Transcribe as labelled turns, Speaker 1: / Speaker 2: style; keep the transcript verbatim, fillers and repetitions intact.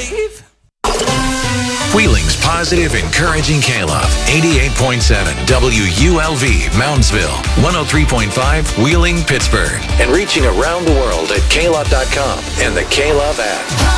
Speaker 1: believe?
Speaker 2: Wheeling's positive, encouraging K-Love. eighty-eight point seven W U L V, Moundsville. one oh three point five, Wheeling, Pittsburgh. And reaching around the world at K Love dot com and the K-Love app.